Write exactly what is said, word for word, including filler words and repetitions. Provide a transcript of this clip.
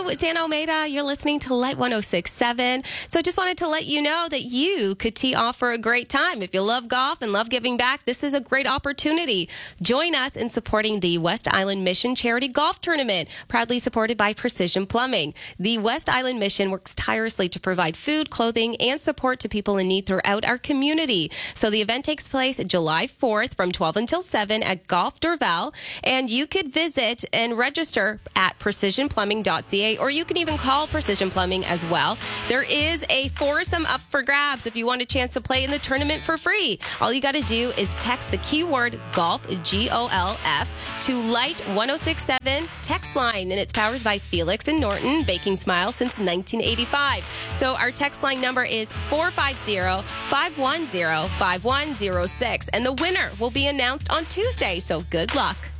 it's Anna Almeida. You're listening to Light one oh six point seven. So I just wanted to let you know that you could tee off for a great time. If you love golf and love giving back, this is a great opportunity. Join us in supporting the West Island Mission Charity Golf Tournament, proudly supported by Precision Plumbing. The West Island Mission works tirelessly to provide food, clothing, and support to people in need throughout our community. So the event takes place July fourth from twelve until seven at Golf Dorval, and you could visit and register at precision plumbing dot c a, or you can even call Precision Plumbing as well. There is a foursome up for grabs if you want a chance to play in the tournament for free. All you got to do is text the keyword golf, G O L F, to Light one oh six point seven text line, and it's powered by Felix and Norton, baking smile since nineteen eighty-five. So our text line number is four five zero, five one zero, five one zero six, and the winner will be announced on Tuesday, so good luck.